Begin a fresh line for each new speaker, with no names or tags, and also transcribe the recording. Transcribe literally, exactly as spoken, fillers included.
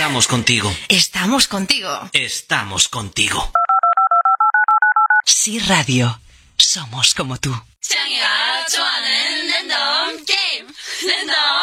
Estamos contigo.
Estamos contigo.
Estamos contigo.
Sí Radio. Somos como tú.
张牙抓人，人懂 game，人懂。